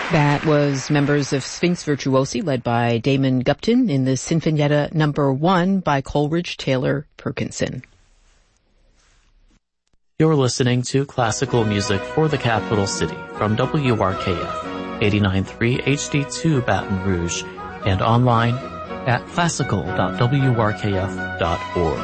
That was members of Sphinx Virtuosi led by Damon Gupton in the Sinfonietta No. 1 by Coleridge Taylor Perkinson. You're listening to classical music for the capital city from WRKF 89.3 HD2 Baton Rouge and online at classical.wrkf.org.